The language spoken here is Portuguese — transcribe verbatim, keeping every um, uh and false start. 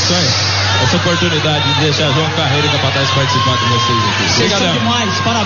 Sonho, essa oportunidade de deixar João Carreiro e Capataz participar com vocês aqui. Vocês são demais, parabéns.